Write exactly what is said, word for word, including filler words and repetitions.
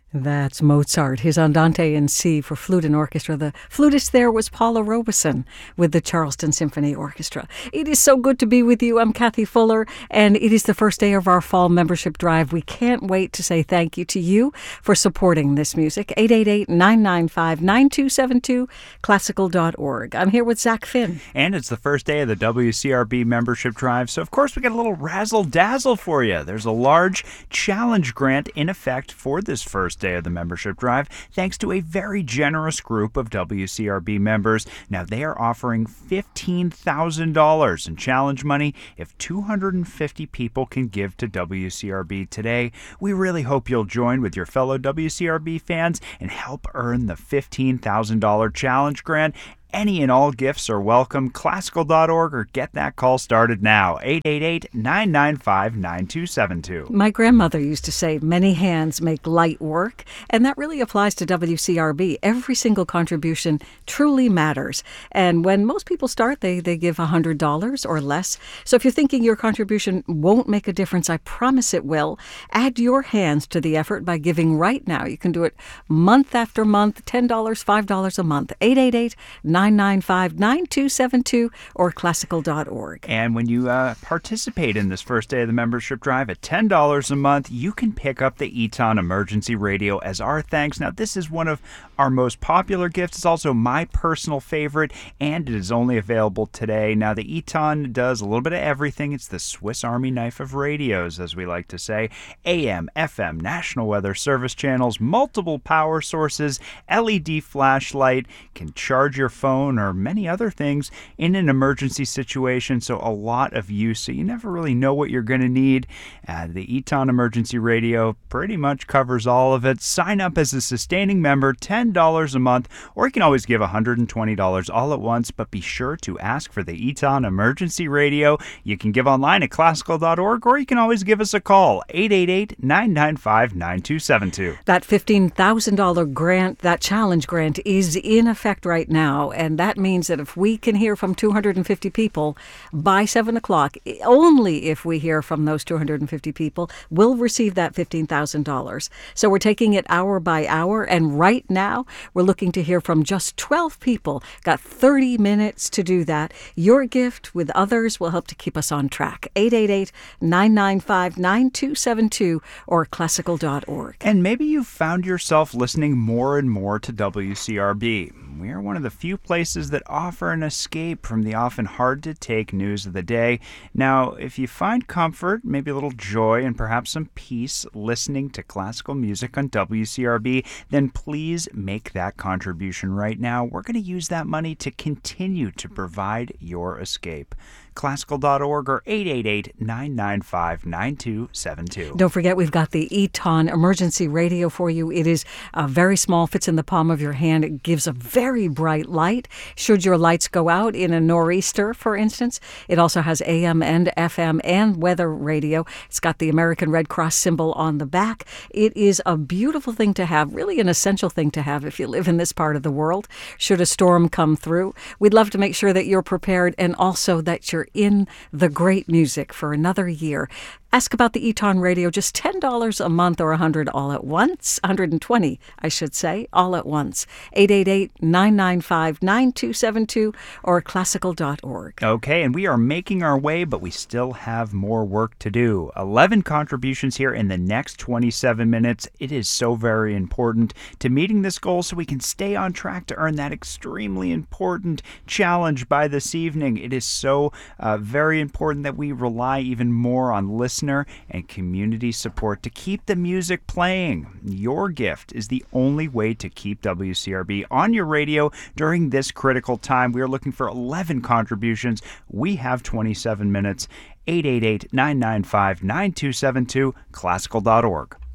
That's Mozart, his Andante in C for flute and orchestra. The flutist there was Paula Robeson with the Charleston Symphony Orchestra. It is so good to be with you. I'm Kathy Fuller, and it is the first day of our fall membership drive. We can't wait to say thank you to you for supporting this music. eight eight eight, nine nine five, nine two seven two, classical dot org. I'm here with Zach Finn. And it's the first day of the W C R B membership drive, so of course we got a little razzle-dazzle for you. There's a large challenge grant in effect for this first day of the membership drive, thanks to a very generous group of W C R B members. Now, they are offering fifteen thousand dollars in challenge money if two hundred fifty people can give to W C R B today. We really hope you'll join with your fellow W C R B fans and help earn the fifteen thousand dollars challenge grant. Any and all gifts are welcome. classical dot org or get that call started now. eight eight eight, nine nine five, nine two seven two. My grandmother used to say, many hands make light work, and that really applies to W C R B. Every single contribution truly matters. And when most people start, they, they give one hundred dollars or less. So if you're thinking your contribution won't make a difference, I promise it will. Add your hands to the effort by giving right now. You can do it month after month, ten dollars, five dollars a month. eight eight eight, nine nine five, nine two seven two or classical dot org. And when you uh, participate in this first day of the membership drive at ten dollars a month, you can pick up the Eton Emergency Radio as our thanks. Now, this is one of our most popular gifts. It's also my personal favorite, and it is only available today. Now, the Eton does a little bit of everything. It's the Swiss Army knife of radios, as we like to say. A M, F M, National Weather Service channels, multiple power sources, L E D flashlight, can charge your phone or many other things in an emergency situation, so a lot of use, so you never really know what you're going to need. Uh, the Eton Emergency Radio pretty much covers all of it. Sign up as a sustaining member, ten dollars a month, or you can always give one hundred twenty dollars all at once, but be sure to ask for the Eton Emergency Radio. You can give online at classical dot org, or you can always give us a call, eight eight eight, nine nine five, nine two seven two. That fifteen thousand dollars grant, that challenge grant, is in effect right now. And that means that if we can hear from two hundred fifty people by seven o'clock, only if we hear from those two hundred fifty people, we'll receive that fifteen thousand dollars. So we're taking it hour by hour. And right now, we're looking to hear from just twelve people. Got thirty minutes to do that. Your gift with others will help to keep us on track. eight eight eight, nine nine five, nine two seven two or classical dot org. And maybe you've found yourself listening more and more to W C R B. We are one of the few places that offer an escape from the often hard-to-take news of the day. Now, if you find comfort, maybe a little joy, and perhaps some peace listening to classical music on W C R B, then please make that contribution right now. We're going to use that money to continue to provide your escape. classical dot org or eight eight eight, nine nine five, nine two seven two. Don't forget, we've got the Eton Emergency Radio for you. It is uh, very small, fits in the palm of your hand. It gives a very bright light should your lights go out in a nor'easter, for instance. It also has A M and F M and weather radio. It's got the American Red Cross symbol on the back. It is a beautiful thing to have, really an essential thing to have if you live in this part of the world. Should a storm come through, we'd love to make sure that you're prepared and also that you're in the great music for another year. Ask about the Eton Radio, just ten dollars a month or one hundred dollars all at once. one hundred twenty dollars, I should say, all at once. eight eight eight, nine nine five, nine two seven two or classical dot org. Okay, and we are making our way, but we still have more work to do. eleven contributions here in the next twenty-seven minutes. It is so very important to meeting this goal so we can stay on track to earn that extremely important challenge by this evening. It is so uh, very important that we rely even more on listening and community support to keep the music playing. Your gift is the only way to keep W C R B on your radio during this critical time. We are looking for eleven contributions. We have twenty-seven minutes. eight eight eight, nine nine five, nine two seven two, classical dot org.